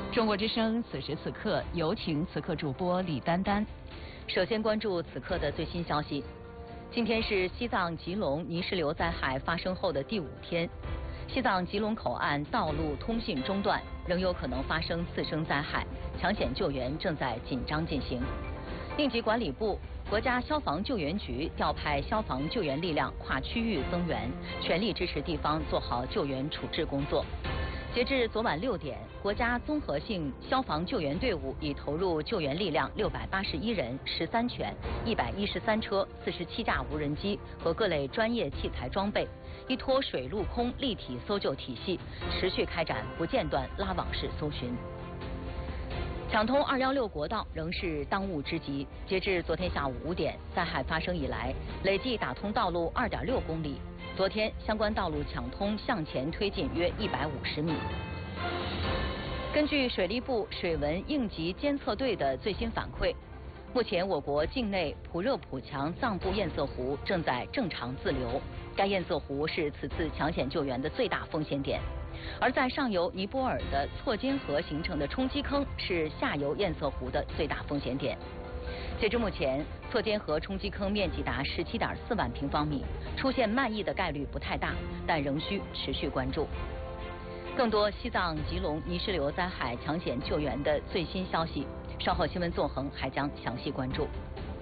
中国之声，此时此刻，有请此刻主播李丹丹。 首先关注此刻的最新消息。今天是西藏吉隆泥石流灾害发生后的第5天，西藏吉隆口岸道路通信中断，仍有可能发生次生灾害，抢险救援正在紧张进行。应急管理部、国家消防救援局调派消防救援力量跨区域增援，全力支持地方做好救援处置工作。截至昨晚6点，国家综合性消防救援队伍已投入救援力量681人、13犬、113车、47架无人机和各类专业器材装备，依托水陆空立体搜救体系，持续开展不间断拉网式搜寻。抢通216国道仍是当务之急。截至昨天下午5点，灾害发生以来，累计打通道路2.6公里。昨天相关道路抢通向前推进约150米。根据水利部水文应急监测队的最新反馈，目前我国境内普热普强藏布堰塞湖正在正常自流，该堰塞湖是此次抢险救援的最大风险点。而在上游尼泊尔的错间河形成的冲积坑是下游堰塞湖的最大风险点。截至目前，错间河冲积坑面积达17.4万平方米，出现漫溢的概率不太大，但仍需持续关注。更多西藏吉隆泥石流灾害抢险救援的最新消息，稍后新闻纵横还将详细关注。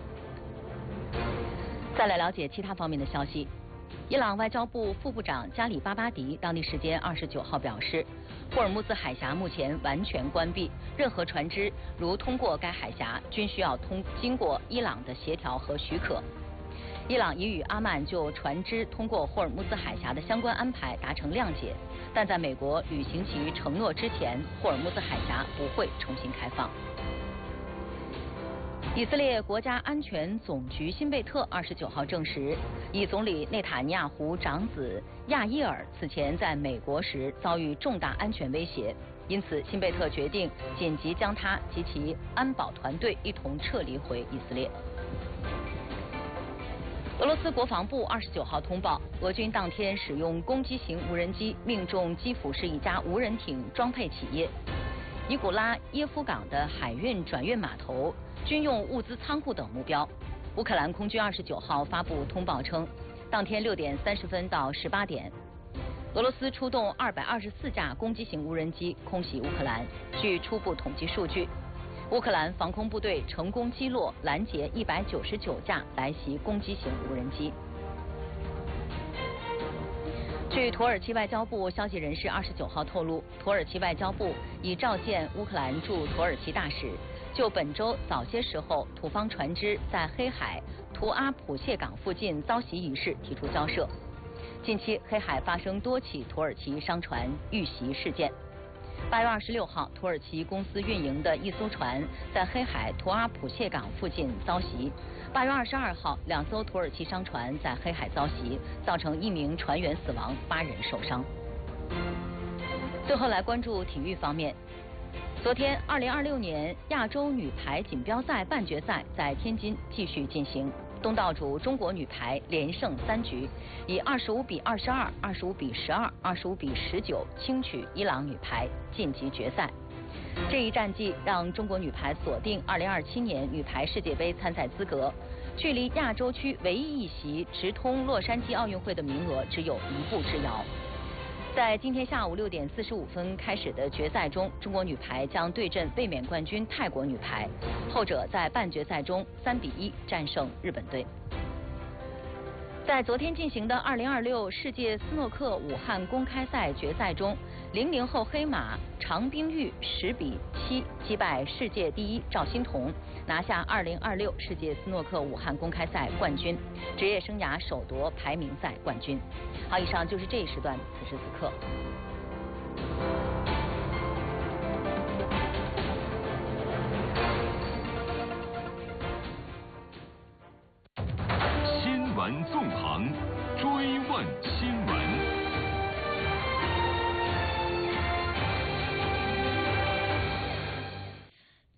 再来了解其他方面的消息。伊朗外交部副部长加里巴巴迪当地时间29号表示，霍尔木兹海峡目前完全关闭，任何船只如通过该海峡，均需要经过伊朗的协调和许可。伊朗已与阿曼就船只通过霍尔木兹海峡的相关安排达成谅解，但在美国履行其承诺之前，霍尔木兹海峡不会重新开放。以色列国家安全总局辛贝特29号证实，以总理内塔尼亚胡长子亚伊尔此前在美国时遭遇重大安全威胁，因此辛贝特决定紧急将他及其安保团队一同撤离回以色列。俄罗斯国防部29号通报，俄军当天使用攻击型无人机命中基辅市一家无人艇装配企业尼古拉耶夫港的海运转运码头、军用物资仓库等目标。乌克兰空军29号发布通报称，当天6点30分到18点，俄罗斯出动224架攻击型无人机空袭乌克兰。据初步统计数据，乌克兰防空部队成功击落拦截199架来袭攻击型无人机。据土耳其外交部消息人士29号透露，土耳其外交部已召见乌克兰驻土耳其大使，就本周早些时候土方船只在黑海图阿普谢港附近遭袭一事提出交涉。近期黑海发生多起土耳其商船遇袭事件。8月26号，土耳其公司运营的一艘船在黑海图阿普谢港附近遭袭。8月22号，2艘土耳其商船在黑海遭袭，造成1名船员死亡，8人受伤。最后来关注体育方面。昨天，2026年亚洲女排锦标赛半决赛在天津继续进行。东道主中国女排连胜3局，以25比22、25比12、25比19轻取伊朗女排晋级决赛。这一战绩让中国女排锁定2027年女排世界杯参赛资格，距离亚洲区唯一一席直通洛杉矶奥运会的名额只有1步之遥。在今天下午6点45分开始的决赛中，中国女排将对阵卫冕冠军泰国女排，后者在半决赛中3比1战胜日本队。在昨天进行的2026世界斯诺克武汉公开赛决赛中，00后黑马常冰玉10比7击败世界第一赵欣彤，拿下2026世界斯诺克武汉公开赛冠军，职业生涯首夺排名赛冠军。好，以上就是这一时段此时此刻。 新闻纵横，追问新闻。 昨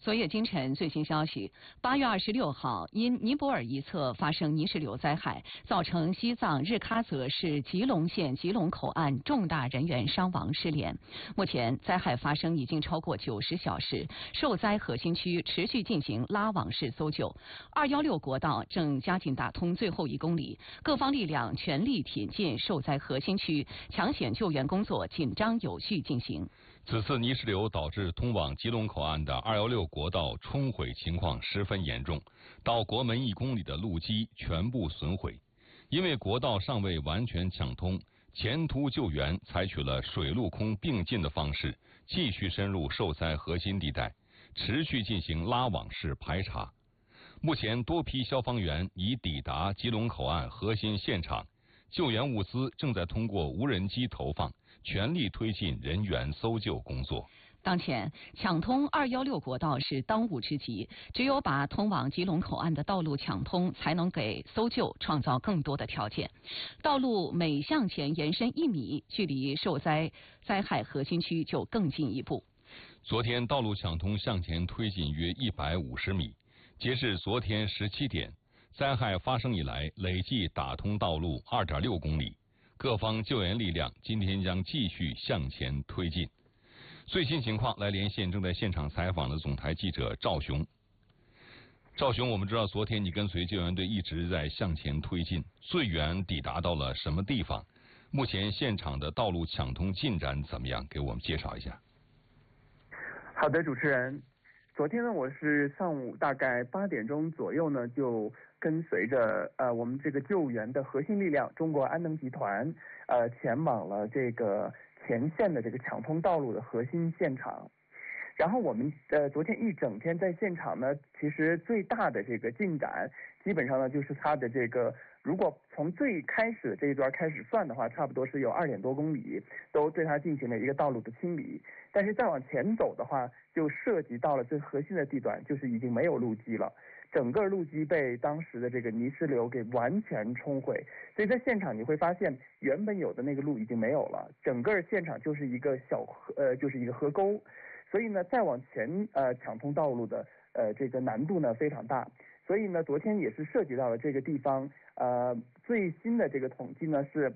昨夜今晨最新消息，8月26号，因尼泊尔一侧发生泥石流灾害，造成西藏日喀则市吉隆县吉隆口岸重大人员伤亡失联。目前灾害发生已经超过90小时，受灾核心区持续进行拉网式搜救。216国道正加紧打通最后1公里，各方力量全力挺进受灾核心区，抢险救援工作紧张有序进行。 此次泥石流导致通往吉隆口岸的216国道冲毁情况十分严重，到国门1公里的路基全部损毁。因为国道尚未完全抢通，前途救援采取了水陆空并进的方式，继续深入受灾核心地带，持续进行拉网式排查。目前多批消防员已抵达吉隆口岸核心现场，救援物资正在通过无人机投放，全力推进人员搜救工作。 当前，抢通216国道是当务之急，只有把通往吉隆口岸的道路抢通，才能给搜救创造更多的条件。道路每向前延伸1米，距离受灾害核心区就更进一步。 昨天道路抢通向前推进约150米，截至昨天17点，灾害发生以来累计打通道路2.6公里。各方救援力量今天将继续向前推进。最新情况来连线正在现场采访的总台记者赵雄。赵雄，我们知道昨天你跟随救援队一直在向前推进，最远抵达到了什么地方？目前现场的道路抢通进展怎么样？给我们介绍一下。 好的，主持人。昨天呢，我是上午大概8点钟左右呢，就跟随着我们这个救援的核心力量中国安能集团前往了这个前线的这个抢通道路的核心现场。然后我们昨天一整天在现场呢，其实最大的这个进展，基本上呢就是它的这个，如果从最开始的这一段开始算的话，差不多是有2点多公里都对它进行了一个道路的清理。但是再往前走的话，就涉及到了最核心的地段，就是已经没有路基了，整个路基被当时的这个泥石流给完全冲毁。所以在现场你会发现，原本有的那个路已经没有了，整个现场就是一个就是一个河沟。所以呢，再往前抢通道路的这个难度呢非常大。所以呢，昨天也是涉及到了这个地方。最新的这个统计呢是，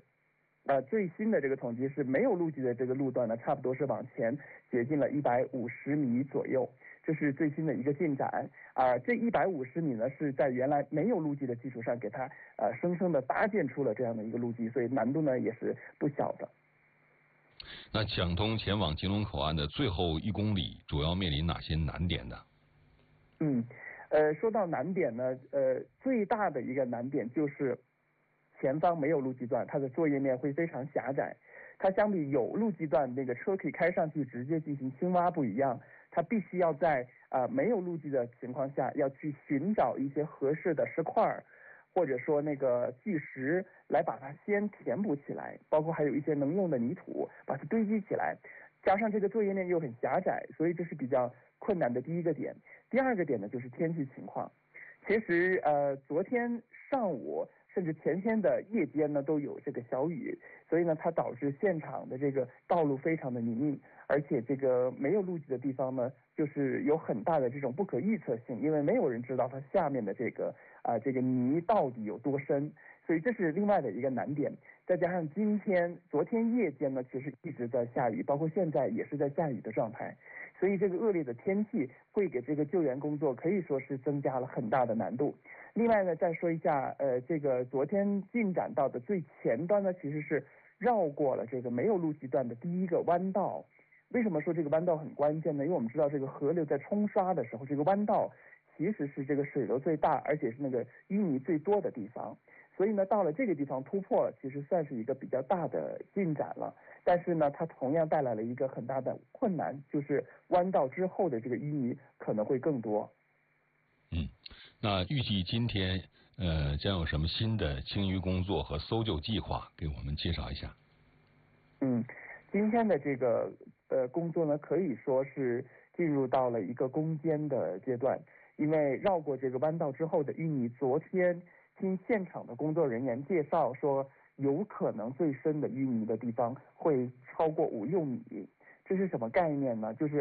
没有路基的这个路段呢，差不多是往前接近了150米左右，这是最新的一个进展。这150米呢是在原来没有路基的基础上，给它生生的搭建出了这样的一个路基，所以难度呢也是不小的。 那抢通前往吉隆口岸的最后1公里，主要面临哪些难点呢？ 说到难点呢，最大的一个难点就是前方没有路基段，它的作业面会非常狭窄。它相比有路基段那个车可以开上去直接进行轻挖不一样，它必须要在没有路基的情况下，要去寻找一些合适的石块，或者说那个巨石来把它先填补起来，包括还有一些能用的泥土把它堆积起来，加上这个作业面又很狭窄，所以这是比较困难的第一个点。第二个点呢就是天气情况。其实昨天上午甚至前天的夜间呢都有这个小雨，所以呢它导致现场的这个道路非常的泥泞，而且这个没有路基的地方呢，就是有很大的这种不可预测性，因为没有人知道它下面的这个泥到底有多深，所以这是另外的一个难点。再加上昨天夜间呢其实一直在下雨，包括现在也是在下雨的状态，所以这个恶劣的天气会给这个救援工作可以说是增加了很大的难度。另外呢，再说一下，这个昨天进展到的最前端呢，其实是绕过了这个没有路基段的第一个弯道。为什么说这个弯道很关键呢？因为我们知道这个河流在冲刷的时候，这个弯道其实是这个水流最大，而且是那个淤泥最多的地方。所以呢，到了这个地方突破了，其实算是一个比较大的进展了。但是呢，它同样带来了一个很大的困难，就是弯道之后的这个淤泥可能会更多。 那预计今天将有什么新的清淤工作和搜救计划，给我们介绍一下。 今天的这个工作呢，可以说是进入到了一个攻坚的阶段，因为绕过这个弯道之后的淤泥，昨天听现场的工作人员介绍说，有可能最深的淤泥的地方会超过5、6米。这是什么概念呢？就是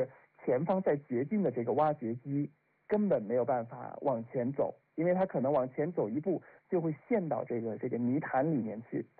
前方在掘进的这个挖掘机根本没有办法往前走，因为它可能往前走一步就会陷到这个泥潭里面去。